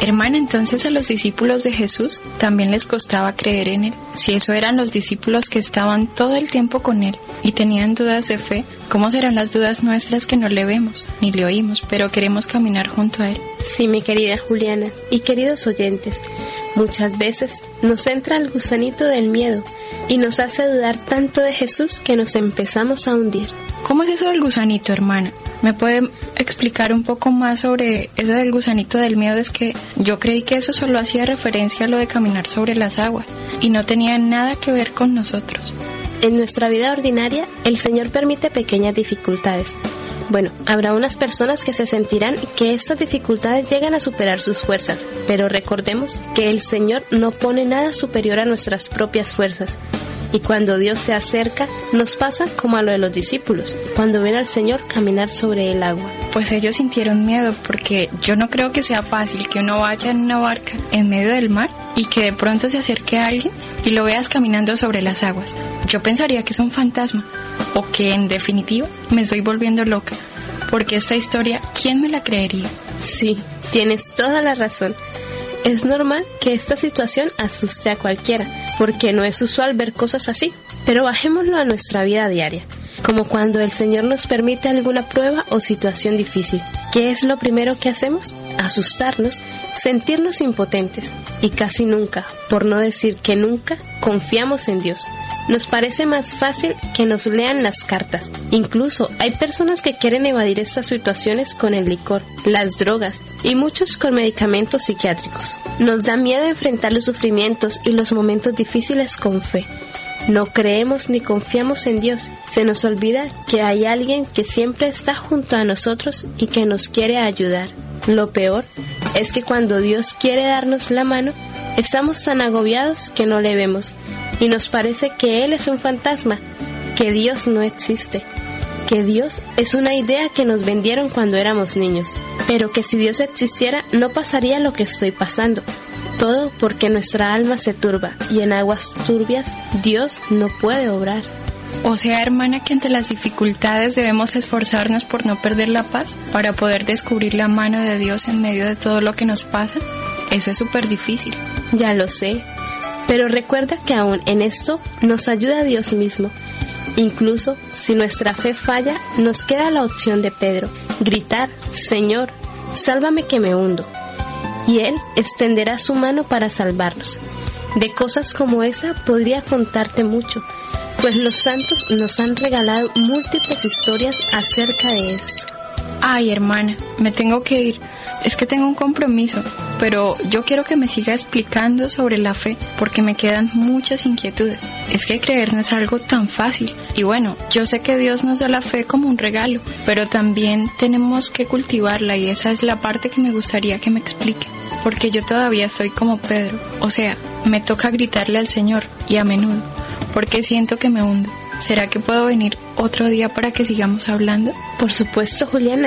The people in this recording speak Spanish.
Hermana, entonces a los discípulos de Jesús también les costaba creer en Él. Si eso eran los discípulos que estaban todo el tiempo con Él y tenían dudas de fe, ¿cómo serán las dudas nuestras que no le vemos ni le oímos, pero queremos caminar junto a Él? Sí, mi querida Juliana y queridos oyentes, muchas veces nos entra el gusanito del miedo y nos hace dudar tanto de Jesús que nos empezamos a hundir. ¿Cómo es eso del gusanito, hermana? ¿Me puede explicar un poco más sobre eso del gusanito del miedo? Es que yo creí que eso solo hacía referencia a lo de caminar sobre las aguas y no tenía nada que ver con nosotros. En nuestra vida ordinaria, el Señor permite pequeñas dificultades. Bueno, habrá unas personas que se sentirán que estas dificultades llegan a superar sus fuerzas, pero recordemos que el Señor no pone nada superior a nuestras propias fuerzas. Y cuando Dios se acerca, nos pasa como a lo de los discípulos, cuando ven al Señor caminar sobre el agua. Pues ellos sintieron miedo, porque yo no creo que sea fácil que uno vaya en una barca en medio del mar y que de pronto se acerque a alguien y lo veas caminando sobre las aguas. Yo pensaría que es un fantasma, o que en definitiva me estoy volviendo loca, porque esta historia, ¿quién me la creería? Sí, tienes toda la razón. Es normal que esta situación asuste a cualquiera, porque no es usual ver cosas así. Pero bajémoslo a nuestra vida diaria, como cuando el Señor nos permite alguna prueba o situación difícil. ¿Qué es lo primero que hacemos? Asustarnos, sentirnos impotentes, y casi nunca, por no decir que nunca, confiamos en Dios. Nos parece más fácil que nos lean las cartas. Incluso hay personas que quieren evadir estas situaciones con el licor, las drogas y muchos con medicamentos psiquiátricos. Nos da miedo enfrentar los sufrimientos y los momentos difíciles con fe. No creemos ni confiamos en Dios. Se nos olvida que hay alguien que siempre está junto a nosotros y que nos quiere ayudar. Lo peor es que cuando Dios quiere darnos la mano, estamos tan agobiados que no le vemos. Y nos parece que Él es un fantasma, que Dios no existe, que Dios es una idea que nos vendieron cuando éramos niños, pero que si Dios existiera no pasaría lo que estoy pasando. Todo porque nuestra alma se turba y en aguas turbias Dios no puede obrar. O sea, hermana, que ante las dificultades debemos esforzarnos por no perder la paz para poder descubrir la mano de Dios en medio de todo lo que nos pasa. Eso es súper difícil. Ya lo sé. Pero recuerda que aún en esto nos ayuda Dios mismo. Incluso si nuestra fe falla, nos queda la opción de Pedro, gritar: Señor, sálvame que me hundo. Y Él extenderá su mano para salvarnos. De cosas como esa podría contarte mucho, pues los santos nos han regalado múltiples historias acerca de esto. Ay, hermana, me tengo que ir. Es que tengo un compromiso, pero yo quiero que me siga explicando sobre la fe, porque me quedan muchas inquietudes. Es que creer no es algo tan fácil. Y bueno, yo sé que Dios nos da la fe como un regalo, pero también tenemos que cultivarla, y esa es la parte que me gustaría que me explique. Porque yo todavía soy como Pedro, o sea, me toca gritarle al Señor, y a menudo, porque siento que me hundo. ¿Será que puedo venir otro día para que sigamos hablando? Por supuesto, Juliana.